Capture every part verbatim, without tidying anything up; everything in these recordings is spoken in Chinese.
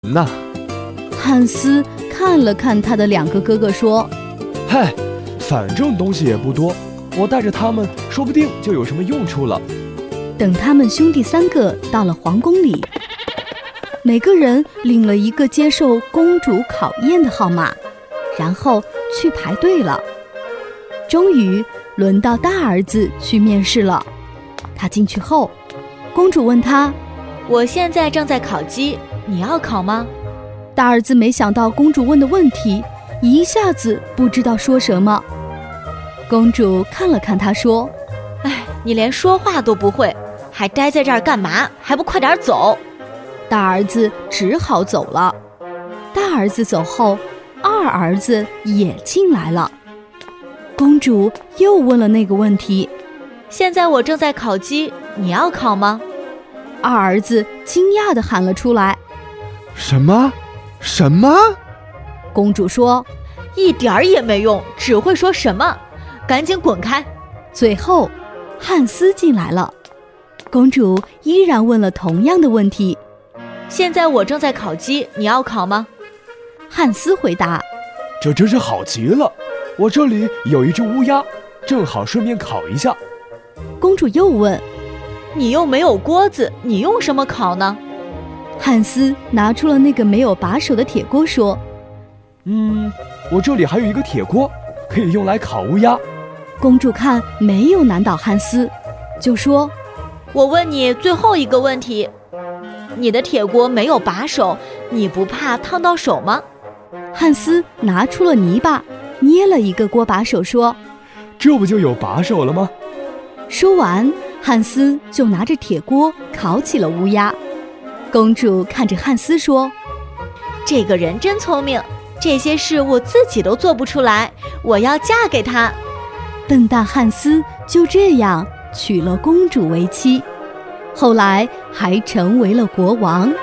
那汉斯看了看他的两个哥哥说： 嗨，反正东西也不多，我带着他们说不定就有什么用处了。 等他们兄弟三个到了皇宫里，每个人领了一个接受公主考验的号码，然后去排队了。终于轮到大儿子去面试了。他进去后，公主问他： 我现在正在考基，你要考吗？ 大儿子没想到公主问的问题，一下子不知道说什么。公主看了看他说： 哎，你连说话都不会，还待在这儿干嘛？还不快点走！ 大儿子只好走了。大儿子走后，二儿子也进来了。公主又问了那个问题： 现在我正在考基，你要考吗？ 二儿子惊讶地喊了出来： 什么？什么？ 公主说： 一点儿也没用，只会说什么，赶紧滚开！ 最后汉斯进来了。公主依然问了同样的问题： 现在我正在考基，你要考吗？ 汉斯回答： 这真是好极了，我这里有一只乌鸦，正好顺便烤一下。 公主又问： 你又没有锅子，你用什么烤呢？ 汉斯拿出了那个没有把手的铁锅说： 嗯，我这里还有一个铁锅，可以用来烤乌鸦。 公主看没有难倒汉斯，就说： 我问你最后一个问题，你的铁锅没有把手，你不怕烫到手吗？ 汉斯拿出了泥巴，捏了一个锅把手说： 这不就有把手了吗？ 说完，汉斯就拿着铁锅烤起了乌鸦。公主看着汉斯说： 这个人真聪明，这些事我自己都做不出来，我要嫁给他。 笨蛋汉斯就这样娶了公主为妻，后来还成为了国王。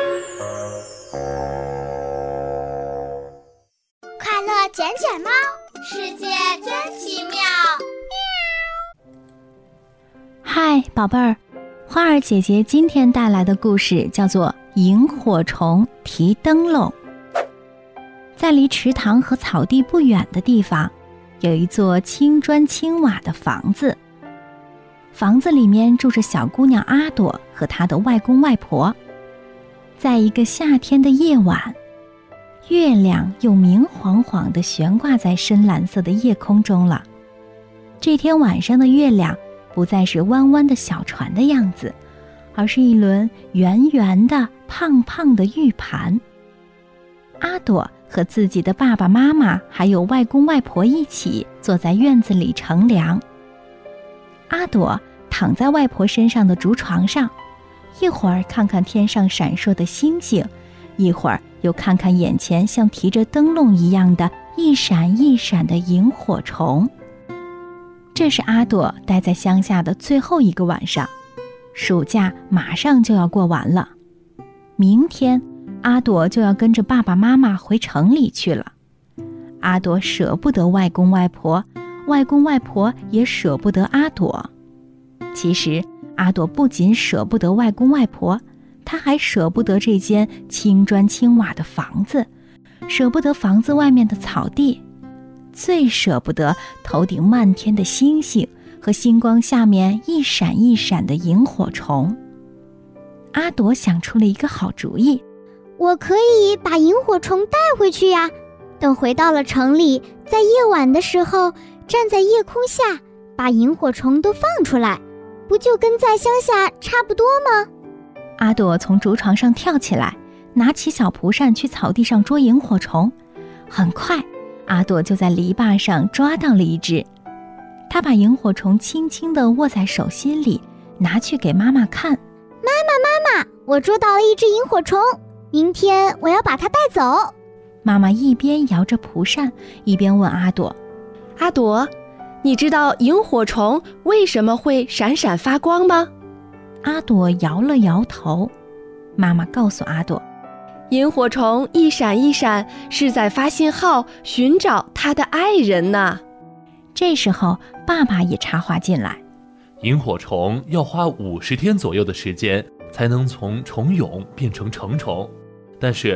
快乐捡捡猫，世界真奇妙。 嗨，宝贝儿，花儿姐姐今天带来的故事叫做《萤火虫提灯笼》。在离池塘和草地不远的地方，有一座青砖青瓦的房子。房子里面住着小姑娘阿朵和她的外公外婆。在一个夏天的夜晚，月亮又明晃晃地悬挂在深蓝色的夜空中了。这天晚上的月亮不再是弯弯的小船的样子，而是一轮圆圆的胖胖的玉盘。阿朵和自己的爸爸妈妈还有外公外婆一起坐在院子里乘凉。阿朵躺在外婆身上的竹床上，一会儿看看天上闪烁的星星，一会儿又看看眼前像提着灯笼一样的一闪一闪的萤火虫。这是阿朵待在乡下的最后一个晚上，暑假马上就要过完了。明天阿朵就要跟着爸爸妈妈回城里去了。阿朵舍不得外公外婆，外公外婆也舍不得阿朵。其实阿朵不仅舍不得外公外婆，她还舍不得这间青砖青瓦的房子，舍不得房子外面的草地，最舍不得头顶漫天的星星和星光下面一闪一闪的萤火虫。阿朵想出了一个好主意， 我可以把萤火虫带回去呀，等回到了城里，在夜晚的时候站在夜空下，把萤火虫都放出来，不就跟在乡下差不多吗？ 阿朵从竹床上跳起来，拿起小蒲扇去草地上捉萤火虫。很快阿朵就在篱笆上抓到了一只，她把萤火虫轻轻地握在手心里，拿去给妈妈看。 妈妈妈妈，我捉到了一只萤火虫，明天我要把它带走。 妈妈一边摇着蒲扇，一边问阿朵： 阿朵，你知道萤火虫为什么会闪闪发光吗？ 阿朵摇了摇头。妈妈告诉阿朵， 萤火虫一闪一闪是在发信号，寻找他的爱人呢。 这时候爸爸也插话进来， 萤火虫要花五十天左右的时间才能从虫蛹变成成虫，但是